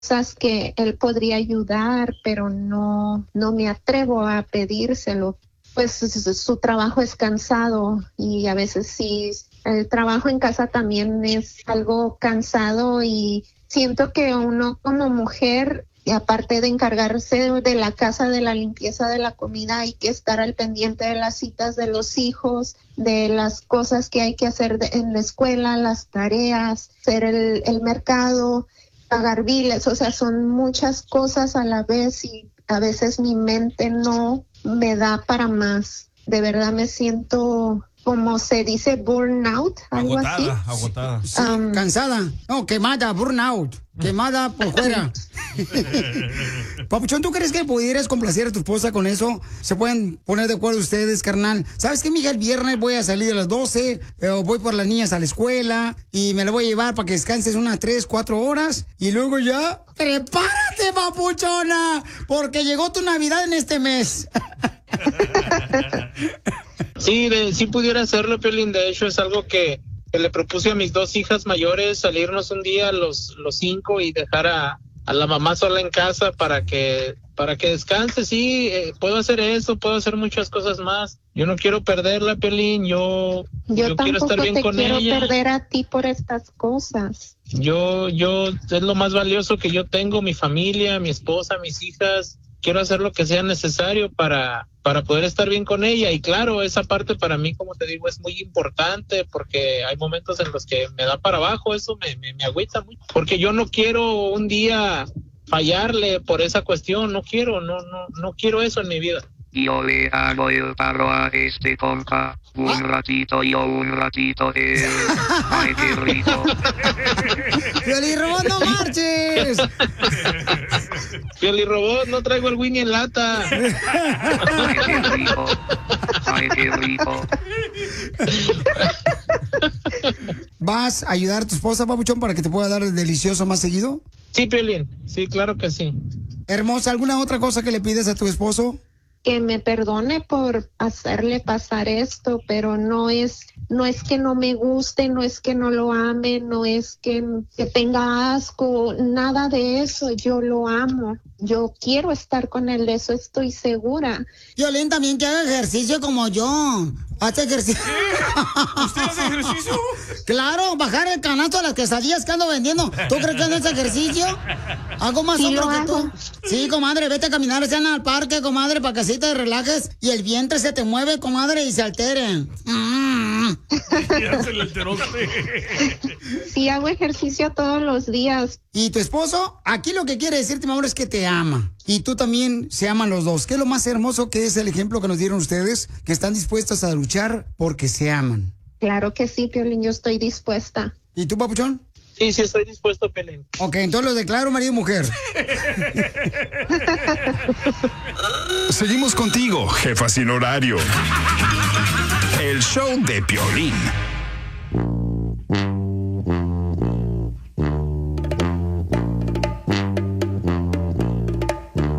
cosas que él podría ayudar, pero no me atrevo a pedírselo. Pues su trabajo es cansado y a veces sí, el trabajo en casa también es algo cansado y siento que uno como mujer, y aparte de encargarse de la casa, de la limpieza, de la comida, hay que estar al pendiente de las citas de los hijos, de las cosas que hay que hacer en la escuela, las tareas, hacer el mercado, pagar biles, o sea, son muchas cosas a la vez y a veces mi mente no me da para más. De verdad me siento, como se dice, burnout, algo agotada, así. Agotada. Sí, cansada. No, quemada, burnout. Quemada por fuera. Papuchón, ¿tú crees que pudieras complacer a tu esposa con eso? ¿Se pueden poner de acuerdo ustedes, carnal? ¿Sabes qué, mija? El viernes voy a salir a las 12, voy por las niñas a la escuela y me la voy a llevar para que descanses unas 3, 4 horas y luego ya... ¡Prepárate, papuchona! Porque llegó tu Navidad en este mes. Sí, sí pudiera hacerlo, Piolín. De hecho, es algo que le propuse a mis 2 hijas mayores, salirnos un día los 5 y dejar a la mamá sola en casa para que descanse. Sí, puedo hacer eso, puedo hacer muchas cosas más. Yo no quiero perderla, Piolín. Yo quiero estar bien con ella. Yo tampoco te quiero perder a ti por estas cosas. Yo es lo más valioso que yo tengo, mi familia, mi esposa, mis hijas. Quiero hacer lo que sea necesario para poder estar bien con ella. Y claro, esa parte para mí, como te digo, es muy importante porque hay momentos en los que me da para abajo, eso me agüita mucho. Porque yo no quiero un día fallarle por esa cuestión, no quiero eso en mi vida. Yo le hago el paro a este compa, un ratito yo, un ratito él. Ay, qué rico. ¡Piolirrobot, no marches! Piolirrobot, no traigo el Winnie en lata. Ay, qué rico. Ay, qué rico. ¿Vas a ayudar a tu esposa, papuchón, para que te pueda dar el delicioso más seguido? Sí, Piolín, sí, claro que sí. Hermosa, ¿alguna otra cosa que le pides a tu esposo? Que me perdone por hacerle pasar esto, pero no es que no me guste, no es que no lo ame, no es que tenga asco, nada de eso. Yo lo amo, yo quiero estar con él, de eso estoy segura. Violín, también que haga ejercicio como yo. Hace ejercicio. ¿Usted hace ejercicio? Claro, bajar el canasto de las quesadillas que ando vendiendo. ¿Tú crees que no es ejercicio? Hago más hombro que tú. Sí, comadre, vete a caminar al parque, comadre, para que así te relajes y el vientre se te mueve, comadre, y se altere. Ya se le alteró. Sí, hago ejercicio todos los días. ¿Y tu esposo? Aquí lo que quiere decirte, mi amor, es que te ama. Y tú también se aman los dos. ¿Qué es lo más hermoso que es el ejemplo que nos dieron ustedes? Que están dispuestos a luchar porque se aman. Claro que sí, Piolín, yo estoy dispuesta. ¿Y tú, papuchón? Sí, estoy dispuesto, Piolín. Ok, entonces lo declaro marido y mujer. Seguimos contigo, jefa sin horario. El show de Piolín.